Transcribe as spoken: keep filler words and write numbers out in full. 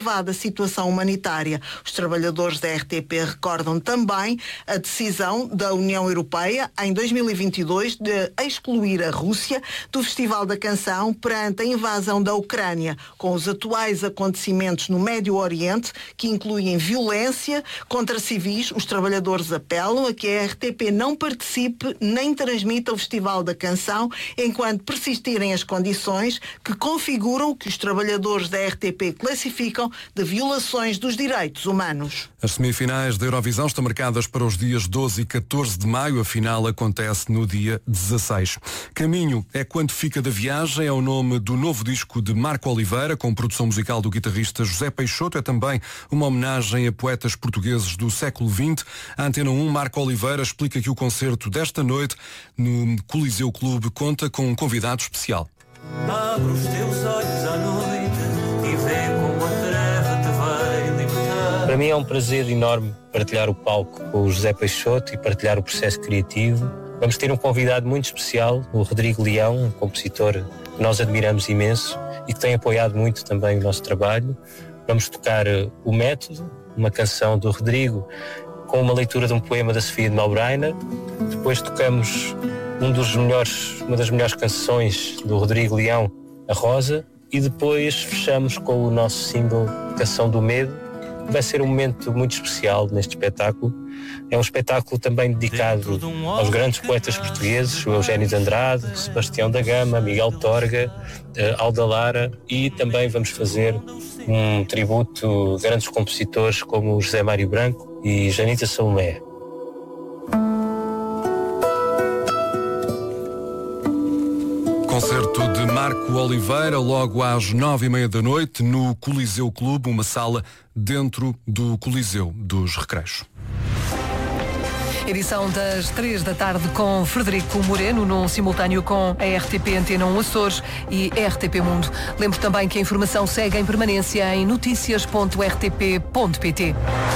agravada situação humanitária. Os trabalhadores da R T P recordam também a decisão da União Europeia em dois mil e vinte e dois de excluir a Rússia do Festival da Canção perante a invasão da Ucrânia, com os atuais acontecimentos no Médio Oriente, que incluem violência contra civis. Os trabalhadores apelam a que a R T P não participe nem transmita o Festival da Canção enquanto persistirem as condições que configuram o que os trabalhadores da R T P classificam de violações dos direitos humanos. As semifinais da Eurovisão estão marcadas para os dias doze e catorze de maio. A final acontece no dia dezasseis. Caminho é quando fica da viagem. É o nome do novo disco de Marco Oliveira, com produção musical do guitarrista José Peixoto. É também uma homenagem a poetas portugueses do século vinte. A Antena um, Marco Oliveira explica que o concerto desta noite no Coliseu Clube conta com um convidado especial. Abre os teus olhos à noite e vê como a treva te vai libertar. Para mim é um prazer enorme partilhar o palco com o José Peixoto e partilhar o processo criativo. Vamos ter um convidado muito especial, o Rodrigo Leão, um compositor que nós admiramos imenso e que tem apoiado muito também o nosso trabalho. Vamos tocar O Método, uma canção do Rodrigo, com uma leitura de um poema da Sofia de Melbrenner. Depois tocamos um dos melhores, uma das melhores canções do Rodrigo Leão, A Rosa. E depois fechamos com o nosso single Canção do Medo. Vai ser um momento muito especial neste espetáculo. É um espetáculo também dedicado aos grandes poetas portugueses, o Eugénio de Andrade, Sebastião da Gama, Miguel Torga, Alda Lara, e também vamos fazer um tributo a grandes compositores como José Mário Branco e Janita Salomé. Concerto de Marco Oliveira, logo às nove e meia da noite, no Coliseu Clube, uma sala dentro do Coliseu dos Recreios. Edição das três da tarde com Frederico Moreno, num simultâneo com a R T P Antena um Açores e R T P Mundo. Lembro também que a informação segue em permanência em noticias ponto r t p ponto p t.